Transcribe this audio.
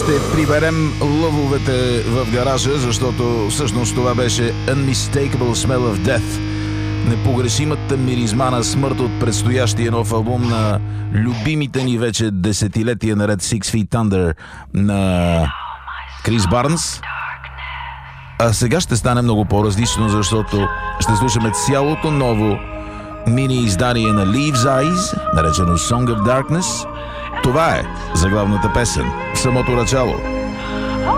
ще приберем лъвовете в гаража, защото всъщност това беше Unmistakable Smell of Death. Непогрешимата миризма на смърт от предстоящия нов албум на любимите ни вече десетилетия наред Six Feet Under на Крис Барнс. А сега ще стане много по-различно, защото ще слушаме цялото ново мини издание на Leaves Eyes, наречено Song of Darkness. Това е заглавната песен в самото начало.